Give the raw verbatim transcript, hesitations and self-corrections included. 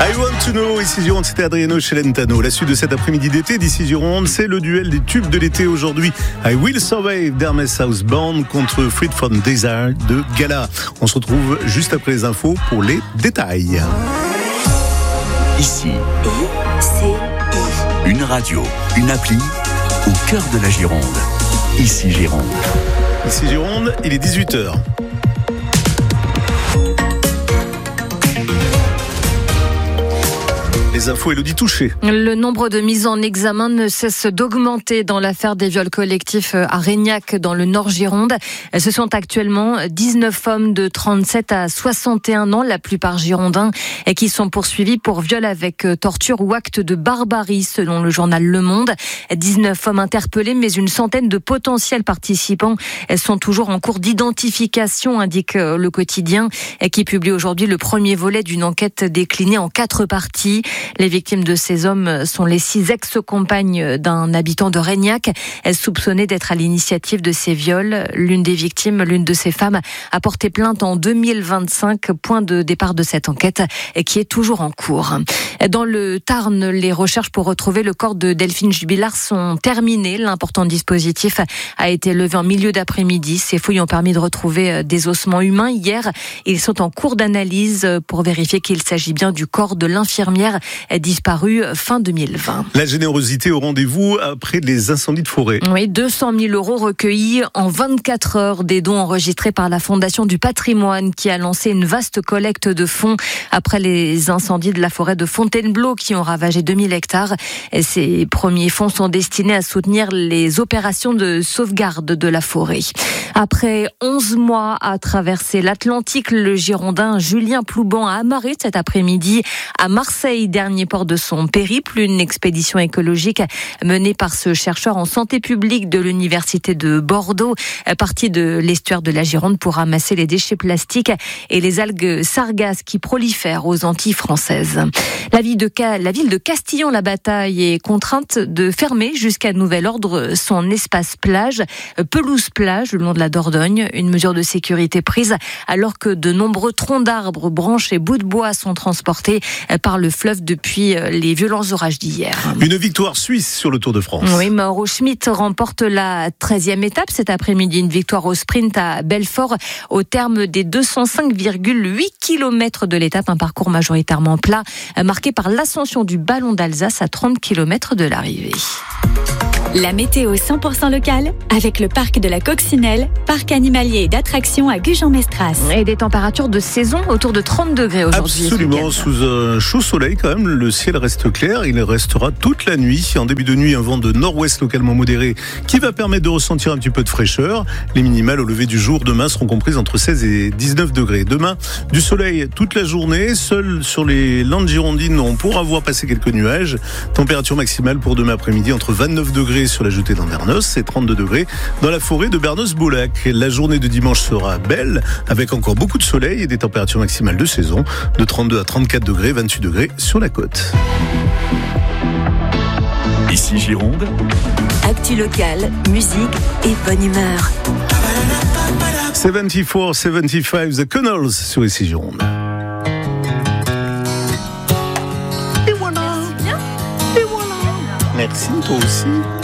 I want to know, ici Gironde, c'était Adriano Celentano. La suite de cet après-midi d'été d'ici Gironde, c'est le duel des tubes de l'été aujourd'hui. I Will Survive d'Hermès House Band contre Freed from Desire de Gala. On se retrouve juste après les infos pour les détails. Ici, I C I. Une radio, une appli au cœur de la Gironde. Ici Gironde. Ici Gironde, il est dix-huit heures. Les infos, Élodie Touché. Le nombre de mises en examen ne cesse d'augmenter dans l'affaire des viols collectifs à Reignac, dans le Nord-Gironde. Ce sont actuellement dix-neuf hommes de trente-sept à soixante et un ans, la plupart girondins, et qui sont poursuivis pour viol avec torture ou acte de barbarie, selon le journal Le Monde. dix-neuf hommes interpellés, mais une centaine de potentiels participants sont toujours en cours d'identification, indique le quotidien, qui publie aujourd'hui le premier volet d'une enquête déclinée en quatre parties. Les victimes de ces hommes sont les six ex-compagnes d'un habitant de Reignac, soupçonnées d'être à l'initiative de ces viols. L'une des victimes, l'une de ces femmes, a porté plainte en deux mille vingt-cinq, point de départ de cette enquête qui est toujours en cours. Dans le Tarn, les recherches pour retrouver le corps de Delphine Jubilard sont terminées. L'important dispositif a été levé en milieu d'après-midi. Ces fouilles ont permis de retrouver des ossements humains. Hier, ils sont en cours d'analyse pour vérifier qu'il s'agit bien du corps de l'infirmière disparue fin deux mille vingt. La générosité au rendez-vous après les incendies de forêt. Oui, deux cent mille euros recueillis en vingt-quatre heures. Des dons enregistrés par la Fondation du Patrimoine qui a lancé une vaste collecte de fonds après les incendies de la forêt de Fontainebleau qui ont ravagé deux mille hectares. Et ces premiers fonds sont destinés à soutenir les opérations de sauvegarde de la forêt. Après onze mois à traverser l'Atlantique, le Girondin Julien Plouban a amarré cet après-midi à Marseille, dernier port de son périple, une expédition écologique menée par ce chercheur en santé publique de l'université de Bordeaux, parti de l'estuaire de la Gironde pour ramasser les déchets plastiques et les algues sargasses qui prolifèrent aux Antilles françaises. La ville de, la ville de Castillon-la-Bataille est contrainte de fermer jusqu'à nouvel ordre son espace plage, pelouse plage le long de la Dordogne, une mesure de sécurité prise alors que de nombreux troncs d'arbres, branches et bouts de bois sont transportés par le fleuve depuis les violents orages d'hier. Une victoire suisse sur le Tour de France. Oui, Mauro Schmid remporte la treizième étape cet après-midi. Une victoire au sprint à Belfort au terme des deux cent cinq virgule huit kilomètres de l'étape. Un parcours majoritairement plat, marqué par l'ascension du Ballon d'Alsace à trente kilomètres de l'arrivée. La météo cent pour cent locale avec le parc de la Coccinelle, parc animalier et d'attractions à Gujan-Mestras. Et des températures de saison autour de trente degrés aujourd'hui. Absolument, sous un chaud soleil quand même, le ciel reste clair, il restera toute la nuit. En début de nuit, un vent de nord-ouest localement modéré qui va permettre de ressentir un petit peu de fraîcheur. Les minimales au lever du jour demain seront comprises entre seize et dix-neuf degrés. Demain, du soleil toute la journée, seul sur les Landes girondines, on pourra voir passer quelques nuages. Température maximale pour demain après-midi entre vingt-neuf degrés sur la jetée d'Andernos et trente-deux degrés dans la forêt de Bernos-Boulac. La journée de dimanche sera belle avec encore beaucoup de soleil et des températures maximales de saison de trente-deux à trente-quatre degrés, vingt-huit degrés sur la côte. Ici Gironde. Actu locale, musique et bonne humeur. soixante-quatre soixante-quinze The Connells sur Ici Gironde. Et voilà. Et voilà. Merci, toi aussi.